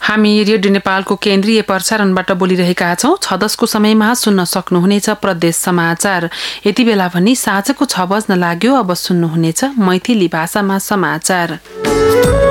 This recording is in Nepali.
हामी रेडियो नेपालको केन्द्रीय प्रसारणबाट बोलिरहेका छौं। 6:10 समयमा सुन्न सक्नुहुनेछ प्रदेश समाचार। यति बेला भनी साँझको 6 बज्न लाग्यो। अब सुन्नुहुनेछ मैथिली भाषामा समाचार।